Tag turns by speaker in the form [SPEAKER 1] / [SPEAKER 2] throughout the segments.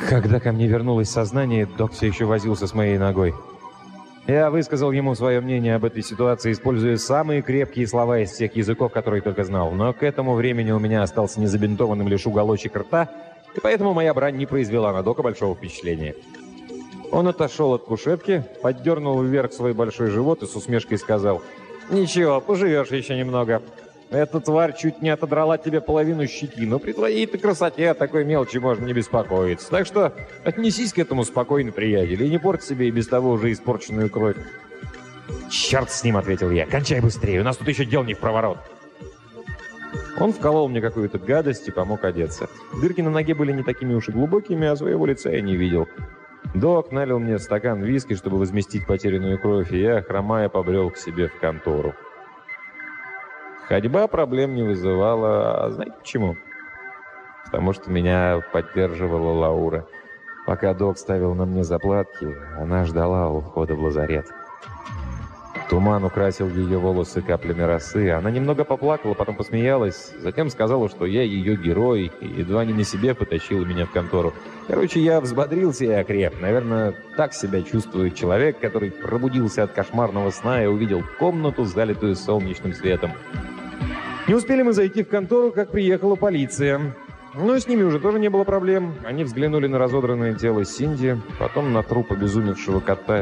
[SPEAKER 1] Когда ко мне вернулось сознание, док все еще возился с моей ногой. Я высказал ему свое мнение об этой ситуации, используя самые крепкие слова из всех языков, которые только знал. Но к этому времени у меня остался незабинтованным лишь уголочек рта, и поэтому моя брань не произвела на дока большого впечатления. Он отошел от кушетки, поддернул вверх свой большой живот и с усмешкой сказал: «Ничего, поживешь еще немного. Эта тварь чуть не отодрала тебе половину щеки, но при твоей-то красоте о такой мелочи можно не беспокоиться. Так что отнесись к этому спокойно, приятель, и не порть себе и без того уже испорченную кровь». «Черт с ним», — ответил я, — «кончай быстрее, у нас тут еще дел не в проворот». Он вколол мне какую-то гадость и помог одеться. Дырки на ноге были не такими уж и глубокими, а своего лица я не видел. Док налил мне стакан виски, чтобы возместить потерянную кровь, и я, хромая, побрел к себе в контору. Ходьба проблем не вызывала, а знаете почему? Потому что меня поддерживала Лаура. Пока док ставил на мне заплатки, она ждала у входа в лазарет. Туман украсил ее волосы каплями росы. Она немного поплакала, потом посмеялась, затем сказала, что я ее герой, и едва не на себе потащила меня в контору. Короче, я взбодрился и окреп. Наверное, так себя чувствует человек, который пробудился от кошмарного сна и увидел комнату, залитую солнечным светом. Не успели мы зайти в контору, как приехала полиция. Но с ними уже тоже не было проблем. Они взглянули на разодранное тело Синди, потом на труп обезумевшего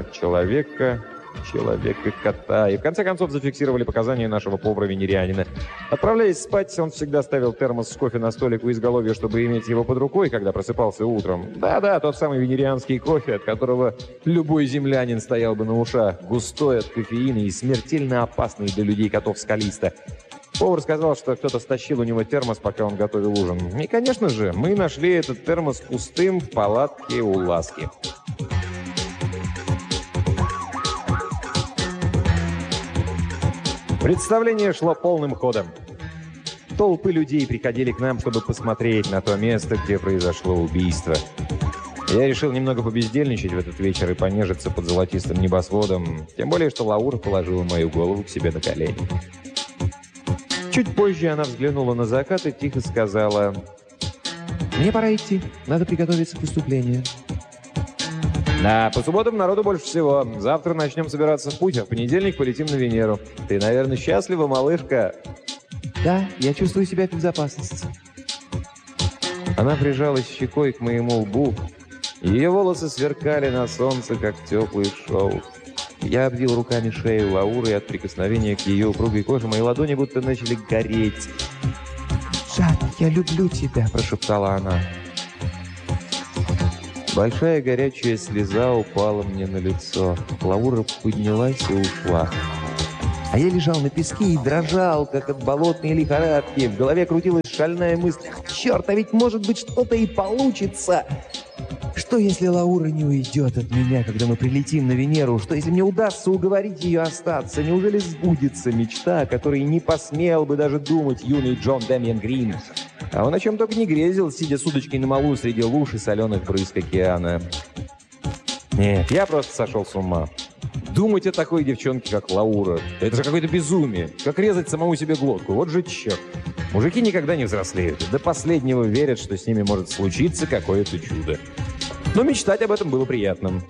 [SPEAKER 1] человека-кота, и в конце концов зафиксировали показания нашего повара-венерианина. Отправляясь спать, он всегда ставил термос с кофе на столик у изголовья, чтобы иметь его под рукой, когда просыпался утром. Да-да, тот самый венерианский кофе, от которого любой землянин стоял бы на ушах, густой от кофеина и смертельно опасный для людей-котов скалисто. Повар сказал, что кто-то стащил у него термос, пока он готовил ужин. И, конечно же, мы нашли этот термос пустым в палатке у Ласки. Представление шло полным ходом. Толпы людей приходили к нам, чтобы посмотреть на то место, где произошло убийство. Я решил немного побездельничать в этот вечер и понежиться под золотистым небосводом, тем более, что Лаура положила мою голову к себе на колени. Чуть позже она взглянула на закат и тихо сказала: «Мне пора идти, надо приготовиться к выступлению». «Да, по субботам народу больше всего. Завтра начнем собираться в путь, а в понедельник полетим на Венеру. Ты, наверное, счастлива, малышка?» «Да, я чувствую себя в безопасности». Она прижалась щекой к моему лбу. Ее волосы сверкали на солнце, как теплый шелк. Я обвил руками шею Лауры, и от прикосновения к ее упругой коже мои ладони будто начали гореть. «Жак, я люблю тебя», – прошептала она. Большая горячая слеза упала мне на лицо. Лаура поднялась и ушла. А я лежал на песке и дрожал, как от болотной лихорадки. В голове крутилась шальная мысль: «Черт, а ведь может быть что-то и получится!» Что, если Лаура не уйдет от меня, когда мы прилетим на Венеру? Что, если мне удастся уговорить ее остаться? Неужели сбудется мечта, о которой не посмел бы даже думать юный Джон Дэмиан Грин? А он о чем только не грезил, сидя с удочкой на малу среди луж и соленых брызг океана. Нет, я просто сошел с ума. Думать о такой девчонке, как Лаура, это же какое-то безумие. Как резать самому себе глотку. Вот же черт. Мужики никогда не взрослеют. До последнего верят, что с ними может случиться какое-то чудо. Но мечтать об этом было приятным.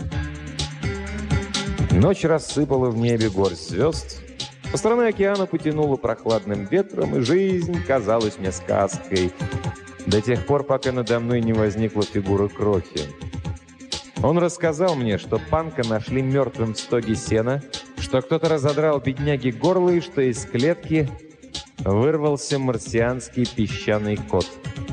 [SPEAKER 1] Ночь рассыпала в небе горсть звезд. Со стороны океана потянуло прохладным ветром, и жизнь казалась мне сказкой. До тех пор, пока надо мной не возникла фигура Крохи. Он рассказал мне, что Панка нашли мертвым в стоге сена, что кто-то разодрал бедняге горло и что из клетки вырвался марсианский песчаный кот.